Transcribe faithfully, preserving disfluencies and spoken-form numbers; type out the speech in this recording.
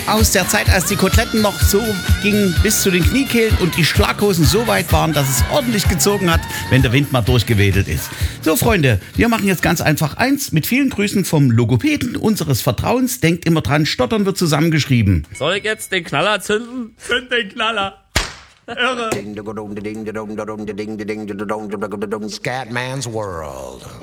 aus der Zeit, als die Koteletten noch so gingen bis zu den Kniekehlen und die Schlaghosen so weit waren, dass es ordentlich gezogen hat, wenn der Wind mal durchgewedelt ist. So, Freunde, wir machen jetzt ganz einfach eins. Mit vielen Grüßen vom Logopäden unseres Vertrauens. Denkt immer dran, Stottern wird zusammengeschrieben. Soll ich jetzt den Knaller zünden? Zünd den Knaller. Irre. Scatman's World.